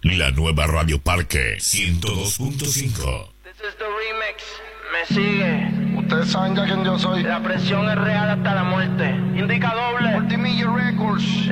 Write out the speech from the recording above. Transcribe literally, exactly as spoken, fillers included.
La nueva Radio Parque ciento dos punto cinco. This is the remix. Me sigue. Ustedes saben ya quién yo soy. La presión es real hasta la muerte. Indica doble. Multimillion Records.